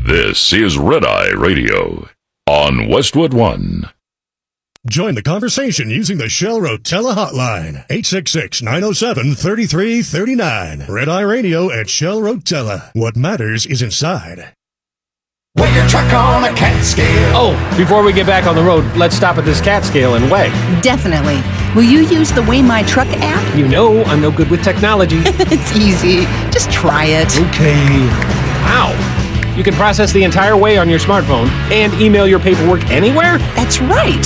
This is Red Eye Radio on Westwood One. Join the conversation using the Shell Rotella hotline, 866-907-3339. Red Eye Radio at Shell Rotella. What matters is inside. Weigh your truck on a cat scale. Oh, before we get back on the road, let's stop at this cat scale and weigh. Definitely. Will you use the Weigh My Truck app? You know I'm no good with technology. It's easy. Just try it. Okay. Wow. You can process the entire weigh on your smartphone and email your paperwork anywhere? That's right.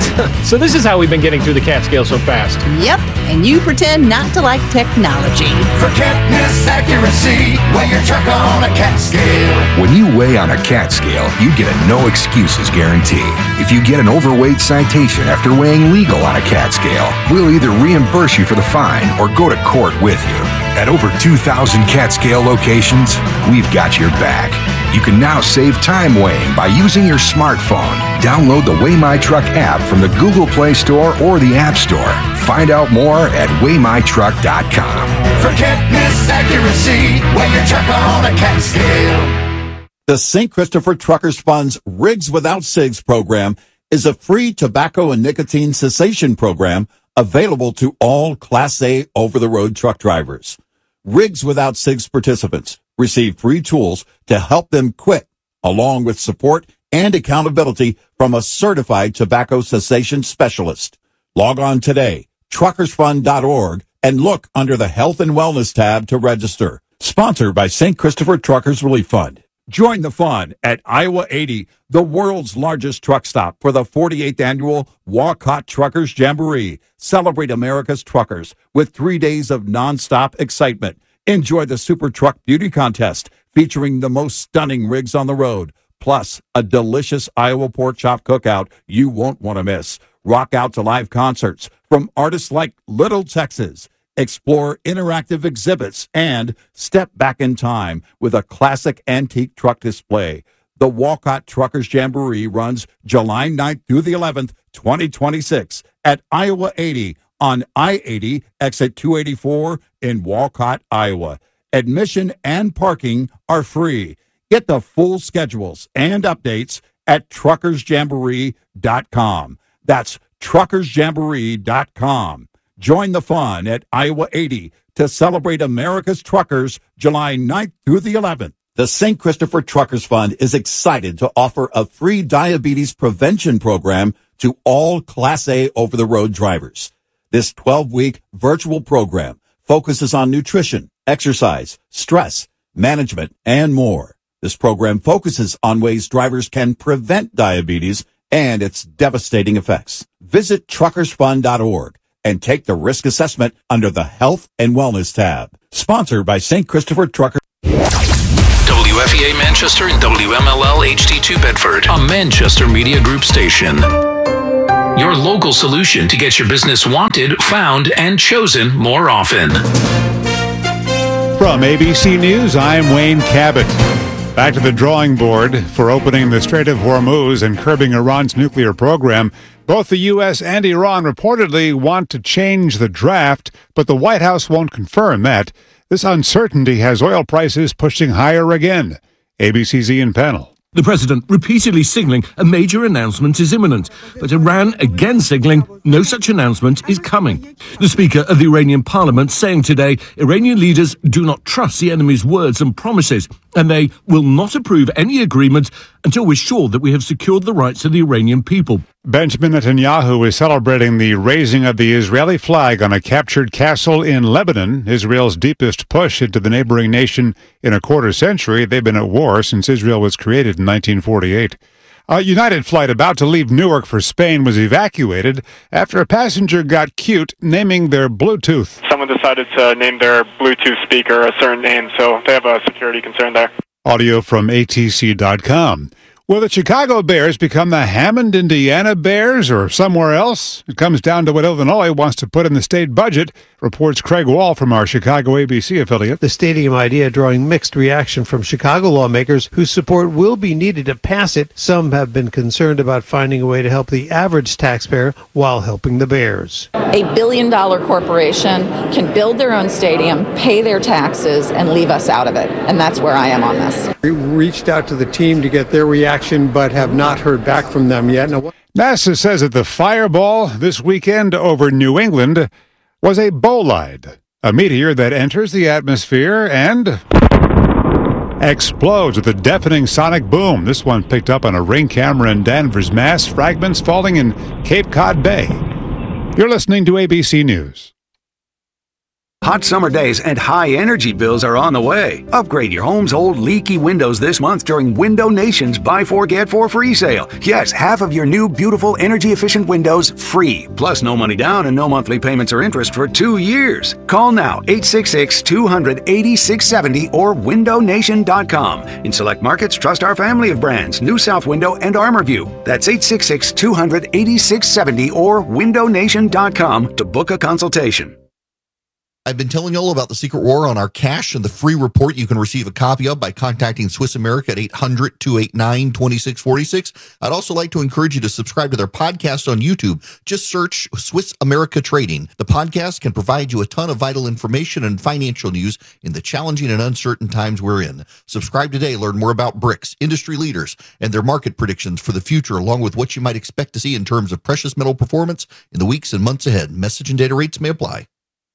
So this is how we've been getting through the cat scale so fast. Yep, and you pretend not to like technology. For catness accuracy, weigh your truck on a cat scale. When you weigh on a cat scale, you get a no excuses guarantee. If you get an overweight citation after weighing legal on a cat scale, we'll either reimburse you for the fine or go to court with you. At over 2,000 cat scale locations, we've got your back. You can now save time weighing by using your smartphone. Download the Weigh My Truck app from the Google Play Store or the App Store. Find out more at weighmytruck.com. For catness accuracy, weigh your truck on a cat scale. The St. Christopher Truckers Fund's Rigs Without Cigs program is a free tobacco and nicotine cessation program available to all Class A over-the-road truck drivers. Rigs Without Cigs participants receive free tools to help them quit, along with support and accountability from a certified tobacco cessation specialist. Log on today, truckersfund.org, and look under the Health and Wellness tab to register. Sponsored by St. Christopher Truckers Relief Fund. Join the fun at Iowa 80, the world's largest truck stop, for the 48th annual Walcott Truckers Jamboree. Celebrate America's truckers with 3 days of nonstop excitement. Enjoy the Super Truck Beauty Contest featuring the most stunning rigs on the road, plus a delicious Iowa pork chop cookout you won't want to miss. Rock out to live concerts from artists like Little Texas. Explore interactive exhibits and step back in time with a classic antique truck display. The Walcott Truckers Jamboree runs July 9th through the 11th, 2026 at Iowa 80 on I-80 exit 284 in Walcott, Iowa. Admission and parking are free. Get the full schedules and updates at truckersjamboree.com. That's truckersjamboree.com. Join the fun at Iowa 80 to celebrate America's truckers July 9th through the 11th. The St. Christopher Truckers Fund is excited to offer a free diabetes prevention program to all Class A over-the-road drivers. This 12-week virtual program focuses on nutrition, exercise, stress, management, and more. This program focuses on ways drivers can prevent diabetes and its devastating effects. Visit truckersfund.org and take the risk assessment under the Health and Wellness tab. Sponsored by St. Christopher Trucker. WFEA Manchester and WMLL HD2 Bedford, a Manchester Media Group station. Your local solution to get your business wanted, found, and chosen more often. From ABC News, I'm Wayne Cabot. Back to the drawing board for opening the Strait of Hormuz and curbing Iran's nuclear program. Both the U.S. and Iran reportedly want to change the draft, but the White House won't confirm that. This uncertainty has oil prices pushing higher again. ABC's Ian Pennell. The president repeatedly signaling a major announcement is imminent, but Iran again signaling no such announcement is coming. The Speaker of the Iranian Parliament saying today Iranian leaders do not trust the enemy's words and promises, and they will not approve any agreement until we're sure that we have secured the rights of the Iranian people. Benjamin Netanyahu is celebrating the raising of the Israeli flag on a captured castle in Lebanon, Israel's deepest push into the neighboring nation in a quarter century. They've been at war since Israel was created in 1948. A United flight about to leave Newark for Spain was evacuated after a passenger got cute naming their Bluetooth. Someone decided to name their Bluetooth speaker a certain name, so they have a security concern there. Audio from ATC.com. Will the Chicago Bears become the Hammond, Indiana Bears or somewhere else? It comes down to what Illinois wants to put in the state budget, reports Craig Wall from our Chicago ABC affiliate. The stadium idea drawing mixed reaction from Chicago lawmakers whose support will be needed to pass it. Some have been concerned about finding a way to help the average taxpayer while helping the Bears. A billion-dollar corporation can build their own stadium, pay their taxes, and leave us out of it. And that's where I am on this. We reached out to the team to get their reaction, but have not heard back from them yet. NASA says that the fireball this weekend over New England was a bolide, a meteor that enters the atmosphere and explodes with a deafening sonic boom. This one picked up on a ring camera in Danvers, Mass. Fragments falling in Cape Cod Bay. You're listening to ABC News. Hot summer days and high energy bills are on the way. Upgrade your home's old leaky windows this month during Window Nation's Buy 4 Get 4 free sale. Yes, half of your new beautiful energy efficient windows free. Plus no money down and no monthly payments or interest for 2 years. Call now 866-200-8670 or windownation.com. In select markets, trust our family of brands, New South Window and ArmorView. That's 866-200-8670 or windownation.com to book a consultation. I've been telling you all about the Secret War on our cash and the free report you can receive a copy of by contacting Swiss America at 800-289-2646. I'd also like to encourage you to subscribe to their podcast on YouTube. Just search Swiss America Trading. The podcast can provide you a ton of vital information and financial news in the challenging and uncertain times we're in. Subscribe today. Learn more about BRICS, industry leaders, and their market predictions for the future, along with what you might expect to see in terms of precious metal performance in the weeks and months ahead. Message and data rates may apply.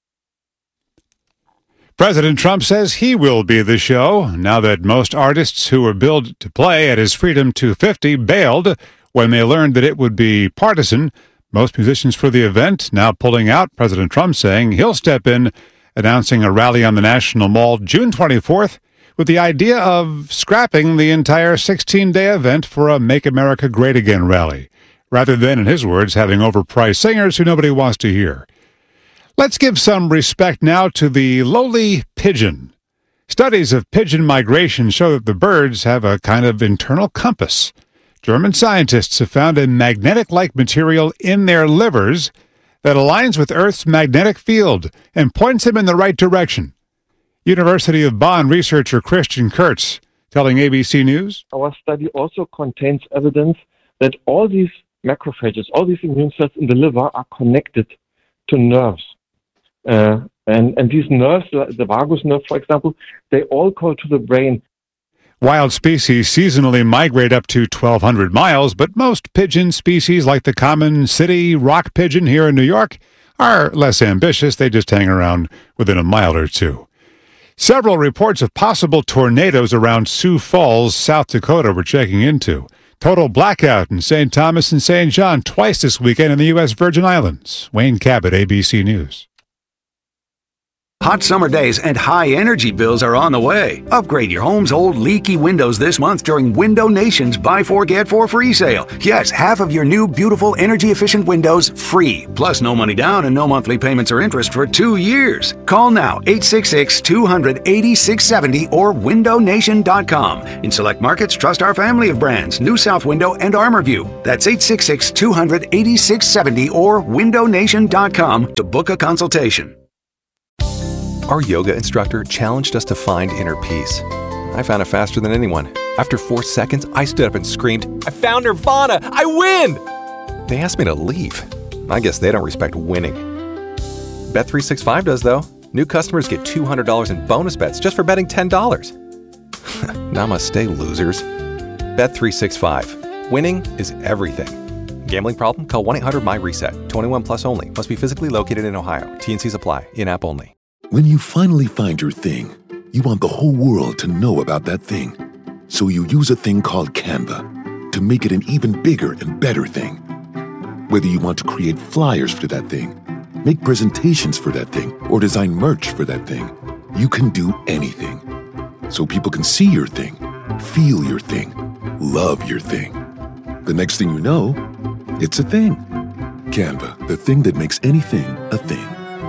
President Trump says he will be the show now that most artists who were billed to play at his Freedom 250 bailed when they learned that it would be partisan. Most musicians for the event now pulling out. President Trump saying he'll step in, announcing a rally on the National Mall June 24th with the idea of scrapping the entire 16-day event for a Make America Great Again rally, rather than, in his words, having overpriced singers who nobody wants to hear. Let's give some respect now to the lowly pigeon. Studies of pigeon migration show that the birds have a kind of internal compass. German scientists have found a magnetic-like material in their livers that aligns with Earth's magnetic field and points them in the right direction. University of Bonn researcher Christian Kurtz telling ABC News. Our study also contains evidence that all these macrophages, all these immune cells in the liver are connected to nerves. And these nerves, the vagus nerve, for example, they all go to the brain. Wild species seasonally migrate up to 1,200 miles, but most pigeon species, like the common city rock pigeon here in New York, are less ambitious. They just hang around within a mile or two. Several reports of possible tornadoes around Sioux Falls, South Dakota, we're checking into. Total blackout in St. Thomas and St. John twice this weekend in the U.S. Virgin Islands. Wayne Cabot, ABC News. Hot summer days and high energy bills are on the way. Upgrade your home's old leaky windows this month during Window Nation's Buy 4 Get 4 free sale. Yes, half of your new beautiful energy efficient windows free. Plus no money down and no monthly payments or interest for 2 years. Call now 866-200-8670 or windownation.com. In select markets, trust our family of brands, New South Window and ArmorView. That's 866-200-8670 or windownation.com to book a consultation. Our yoga instructor challenged us to find inner peace. I found it faster than anyone. After 4 seconds, I stood up and screamed, "I found Nirvana! I win!" They asked me to leave. I guess they don't respect winning. Bet365 does, though. New customers get $200 in bonus bets just for betting $10. Namaste, losers. Bet365. Winning is everything. Gambling problem? Call 1-800-MY-RESET. 21 plus only. Must be physically located in Ohio. T&Cs apply. In-app only. When you finally find your thing, you want the whole world to know about that thing. So you use a thing called Canva to make it an even bigger and better thing. Whether you want to create flyers for that thing, make presentations for that thing, or design merch for that thing, you can do anything. So people can see your thing, feel your thing, love your thing. The next thing you know, it's a thing. Canva, the thing that makes anything a thing.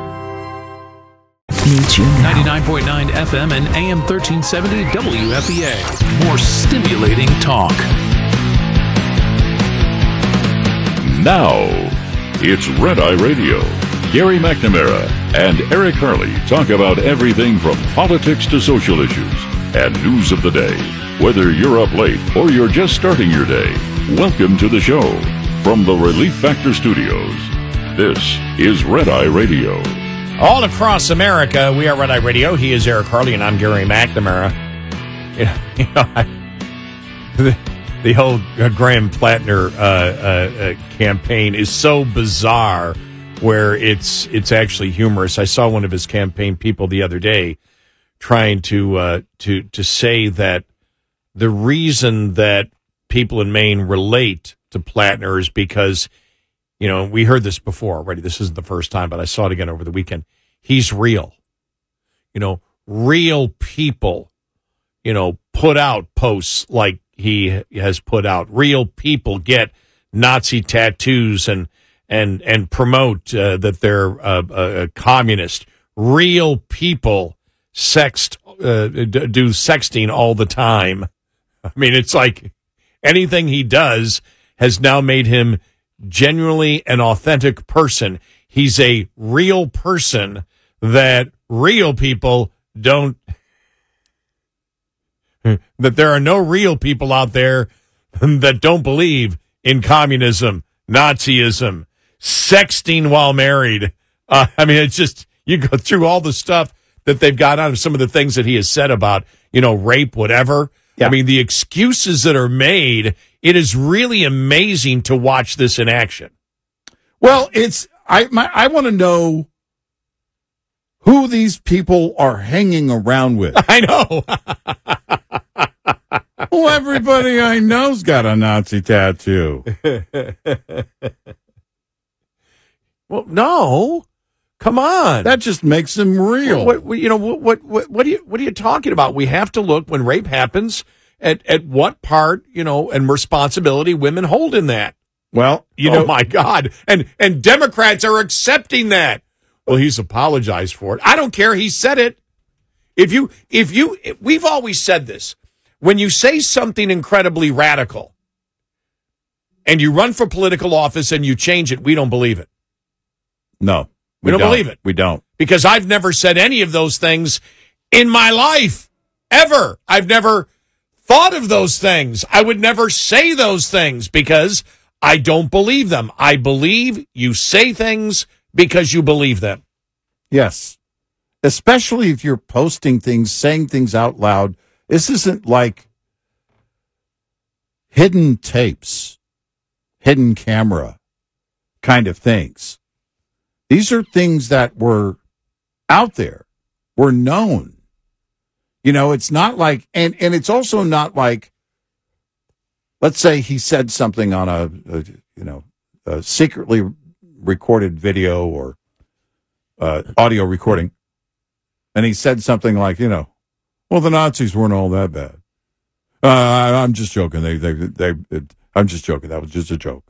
99.9 FM and AM 1370 WFEA. More stimulating talk. Now, it's Red Eye Radio. Gary McNamara and Eric Harley talk about everything from politics to social issues and news of the day. Whether you're up late or you're just starting your day, welcome to the show. From the Relief Factor Studios, this is Red Eye Radio. All across America, we are Red Eye Radio. He is Eric Harley, and I'm Gary McNamara. The whole Graham Plattner campaign is so bizarre, where it's actually humorous. I saw one of his campaign people the other day trying to say that the reason that people in Maine relate to Plattner is because, we heard this before already. This isn't the first time, but I saw it again over the weekend. He's real. Real people, put out posts like he has put out. Real people get Nazi tattoos and promote that they're a communist. Real people do sexting all the time. I mean, it's like anything he does has now made him genuinely an authentic person. He's a real person that real people don't, that there are no real people out there that don't believe in communism, Nazism, sexting while married. It's just, you go through all the stuff that they've got on some of the things that he has said about, rape, whatever. Yeah. The excuses that are made, it is really amazing to watch this in action. Well, I want to know who these people are hanging around with. I know. Well, everybody I know's got a Nazi tattoo. Well, no. Come on. That just makes them real. What are you talking about? We have to look when rape happens at what part, and responsibility women hold in that. Well, oh my God. And Democrats are accepting that. Well, he's apologized for it. I don't care. He said it. We've always said this. When you say something incredibly radical and you run for political office and you change it, we don't believe it. No. We don't believe it. We don't. Because I've never said any of those things in my life, ever. I've never thought of those things. I would never say those things because I don't believe them. I believe you say things because you believe them. Yes. Especially if you're posting things, saying things out loud. This isn't like hidden tapes, hidden camera kind of things. These are things that were out there, were known. It's not like, and it's also not like, let's say he said something on a secretly recorded video or audio recording, and he said something like, well, the Nazis weren't all that bad. I'm just joking. I'm just joking. That was just a joke.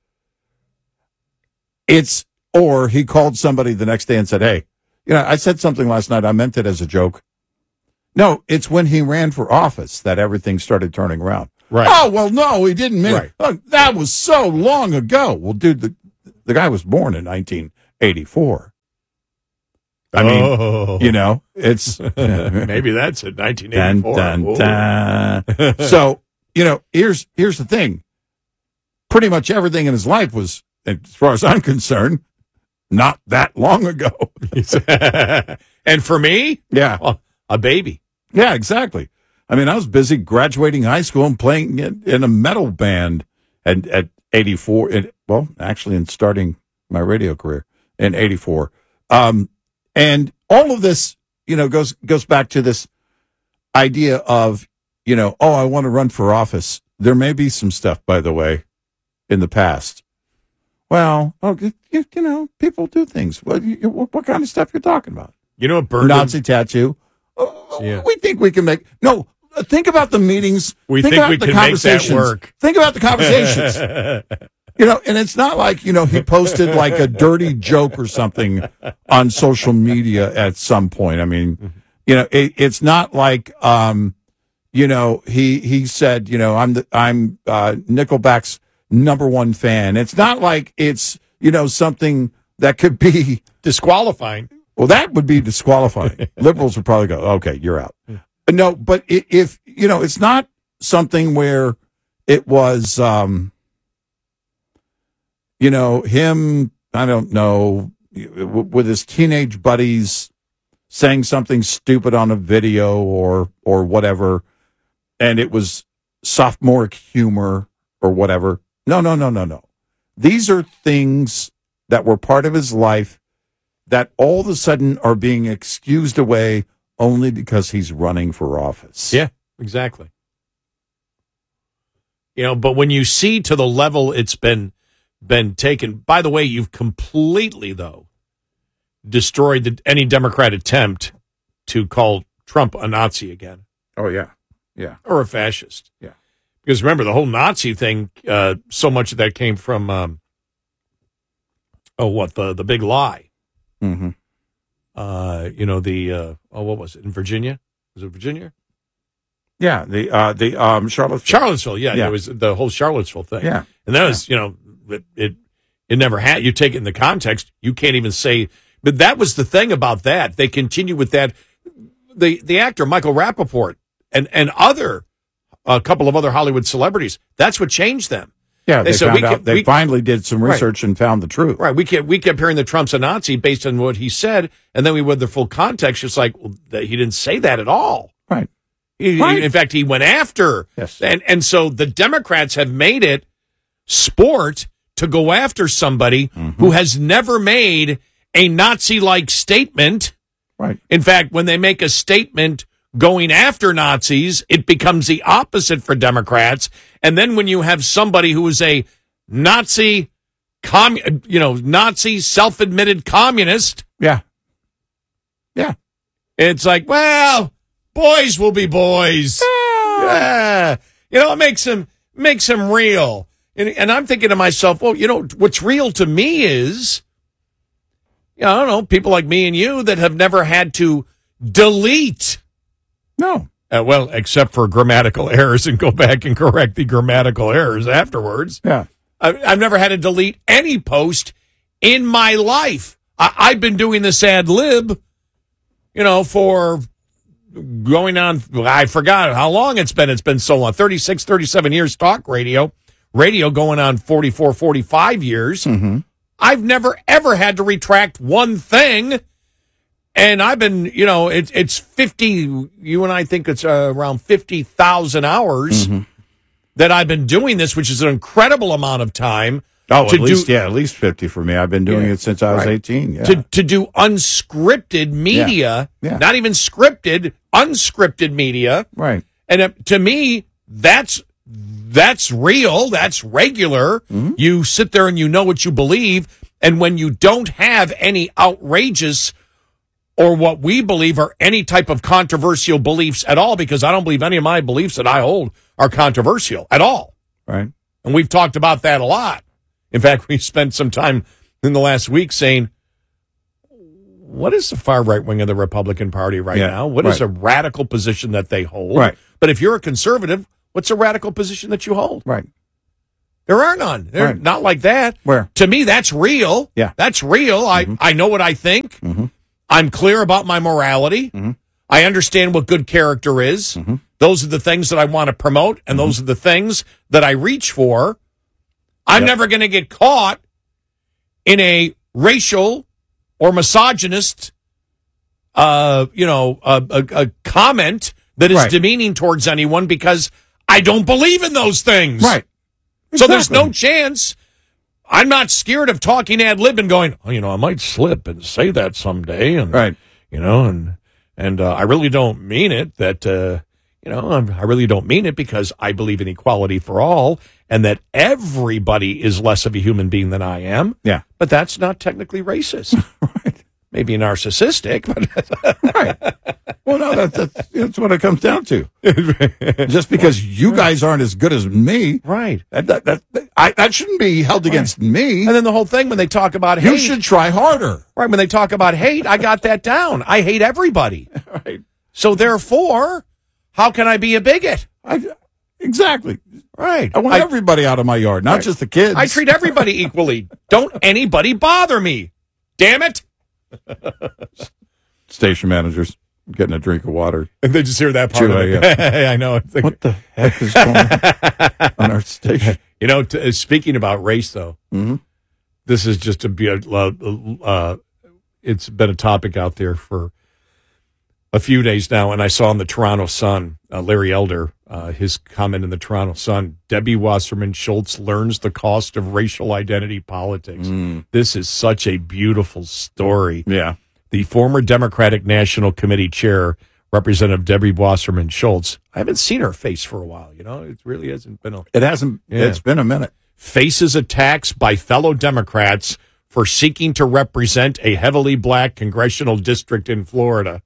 Or he called somebody the next day and said, hey, I said something last night. I meant it as a joke. No, it's when he ran for office that everything started turning around. Right. Oh, well, no, he didn't mean it. Oh, that was so long ago. Well, dude, the guy was born in 1984. I mean, it's... Maybe that's it, 1984. Dun, dun, dun. So, here's the thing. Pretty much everything in his life was, as far as I'm concerned, not that long ago. And for me? Yeah. Well, a baby. Yeah, exactly. I mean, I was busy graduating high school and playing in a metal band at 84. And starting my radio career in 84. And all of this, goes back to this idea of, I want to run for office. There may be some stuff, by the way, in the past. Well, people do things. What kind of stuff you're talking about? Nazi tattoo. Yeah. We think we can make... No, think about the meetings. We think we can make that work. Think about the conversations. And it's not like, he posted like a dirty joke or something on social media at some point. I mean, it's not like, he said, I'm Nickelback's #1 fan. It's not like it's, something that could be disqualifying. Well, that would be disqualifying. Liberals would probably go, okay, you're out. No, but if, it's not something where it was, him, I don't know, with his teenage buddies saying something stupid on a video or whatever, and it was sophomoric humor or whatever. No. These are things that were part of his life that all of a sudden are being excused away only because he's running for office. Yeah, exactly. But when you see to the level it's been taken, by the way, you've completely, though, destroyed any Democrat attempt to call Trump a Nazi again. Oh, yeah. Yeah. Or a fascist. Yeah. Because remember, the whole Nazi thing, so much of that came from, the big lie. Mm-hmm. What was it, in Virginia? Was it Virginia? Yeah, the Charlottesville. Charlottesville, yeah. It was the whole Charlottesville thing. Yeah. And that was, it never had, you take it in the context, you can't even say, but that was the thing about that. They continue with that. The actor, Michael Rappaport, and a couple of other Hollywood celebrities, that's what changed them. Yeah, they finally did some research and found the truth. Right, we kept hearing that Trump's a Nazi based on what he said, and then we went the full context, just like, he didn't say that at all. Right. In fact, he went after. Yes. And so the Democrats have made it sport to go after somebody who has never made a Nazi-like statement. Right. In fact, when they make a statement going after Nazis, it becomes the opposite for Democrats. And then when you have somebody who is a Nazi, Nazi self-admitted communist. Yeah. Yeah. It's like, well, boys will be boys. Yeah. It makes him real. And I'm thinking to myself, well, what's real to me is, I don't know, people like me and you that have never had to delete. No. Well, except for grammatical errors and go back and correct the grammatical errors afterwards. Yeah. I've never had to delete any post in my life. I've been doing this ad lib, for going on, I forgot how long it's been. It's been so long, 36, 37 years talk radio going on 44, 45 years. Mm-hmm. I've never, ever had to retract one thing. And I've been, it's 50, you and I think it's around 50,000 hours that I've been doing this, which is an incredible amount of time. Oh, at least 50 for me. I've been doing it since I was 18. Yeah. To do unscripted media, not even scripted, unscripted media. Right. And to me, that's real. That's regular. Mm-hmm. You sit there and you know what you believe. And when you don't have any outrageous or what we believe are any type of controversial beliefs at all, because I don't believe any of my beliefs that I hold are controversial at all. Right. And we've talked about that a lot. In fact, we spent some time in the last week saying, what is the far right wing of the Republican Party right now? What is a radical position that they hold? Right. But if you're a conservative, what's a radical position that you hold? Right. There are none. They're not like that. Where? To me, that's real. Yeah. That's real. I know what I think. Mm-hmm. I'm clear about my morality. Mm-hmm. I understand what good character is. Mm-hmm. Those are the things that I want to promote, and those are the things that I reach for. I'm never going to get caught in a racial or misogynist, a comment that is demeaning towards anyone because I don't believe in those things. Right. So Exactly. there's no chance. I'm not scared of talking ad lib and going, I might slip and say that someday. And, and I really don't mean it I really don't mean it because I believe in equality for all and that everybody is less of a human being than I am. Yeah. But that's not technically racist. Right. Maybe narcissistic, but right. Well, no, that's what it comes down to. Just because you guys aren't as good as me, right? That shouldn't be held against me. And then the whole thing when they talk about hate, you should try harder. Right? When they talk about hate, I got that down. I hate everybody. Right. So therefore, how can I be a bigot? Exactly. Right. I want everybody out of my yard, not just the kids. I treat everybody equally. Don't anybody bother me. Damn it. Station managers getting a drink of water. And they just hear that part of it. I know. It's like, what the heck is going on our station? You know, speaking about race, though, this is just it's been a topic out there for a few days now, and I saw in the Toronto Sun, Larry Elder, his comment in the Toronto Sun, Debbie Wasserman Schultz learns the cost of racial identity politics. This is such a beautiful story. Yeah. The former Democratic National Committee chair, Representative Debbie Wasserman Schultz, I haven't seen her face for a while, you know, it really hasn't been It hasn't, it's been a minute. Faces attacks by fellow Democrats for seeking to represent a heavily black congressional district in Florida.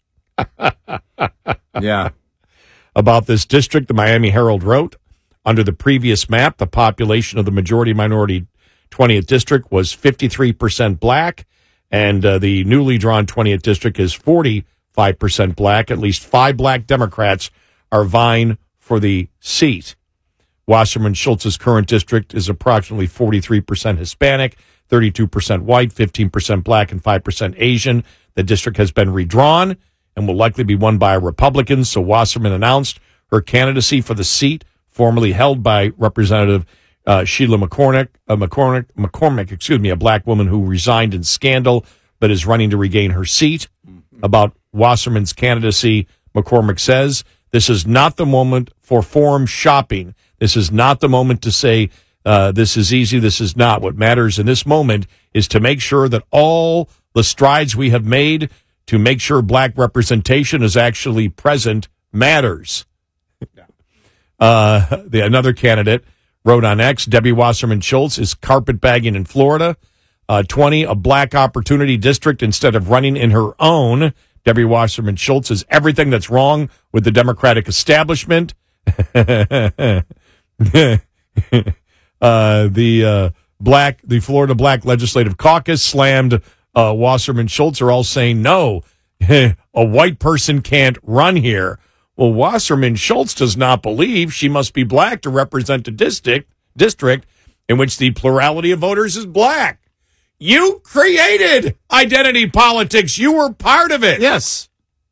Yeah. About this district, the Miami Herald wrote, under the previous map, the population of the majority-minority 20th district was 53% black, and the newly drawn 20th district is 45% black. At least 5 black Democrats are vying for the seat. Wasserman Schultz's current district is approximately 43% Hispanic, 32% white, 15% black, and 5% Asian. The district has been redrawn and will likely be won by a Republican, so Wasserman announced her candidacy for the seat formerly held by Representative Sheila McCormick, a black woman who resigned in scandal but is running to regain her seat. About Wasserman's candidacy, McCormick says, this is not the moment for forum shopping. This is not the moment to say, this is easy, this is not. What matters in this moment is to make sure that all the strides we have made to make sure black representation is actually present matters. Another candidate wrote on X, Debbie Wasserman Schultz is carpetbagging in Florida. 20, a black opportunity district instead of running in her own. Debbie Wasserman Schultz is everything that's wrong with the Democratic establishment. The Florida Black Legislative Caucus slammed Wasserman Schultz are all saying, no, a white person can't run here. Well, Wasserman Schultz does not believe she must be black to represent a district in which the plurality of voters is black. You created identity politics. You were part of it. Yes.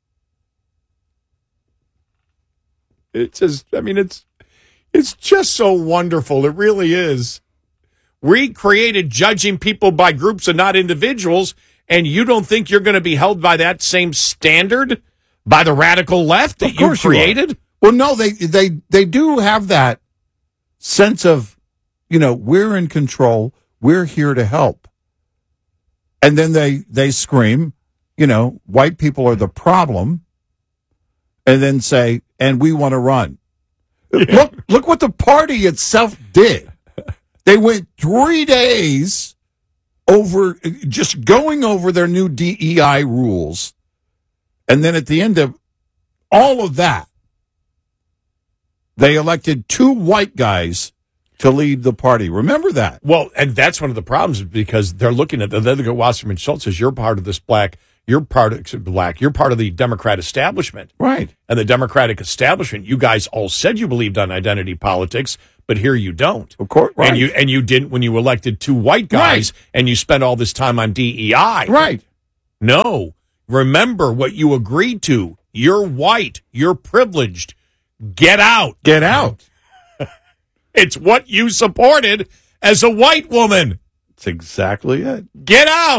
It's just, I mean, it's just so wonderful. It really is. We created judging people by groups and not individuals, and you don't think you're going to be held by that same standard by the radical left that you created? Well, no, they do have that sense of, you know, we're in control, we're here to help. And then they scream, you know, white people are the problem, and then say, and we want to run. Yeah. Look what the party itself did. They went 3 days over just going over their new DEI rules. And then at the end of all of that, they elected 2 white guys to lead the party. Remember that? Well, and that's one of the problems because they're looking at Wasserman Schultz says you're part of this you're part of the Democrat establishment. Right. And the Democratic establishment, you guys all said you believed on identity politics, but here you don't. Of course, right. And you didn't when you elected 2 white guys and you spent all this time on DEI. Right. No. Remember what you agreed to. You're white. You're privileged. Get out. Get out. It's what you supported as a white woman. That's exactly it. Get out.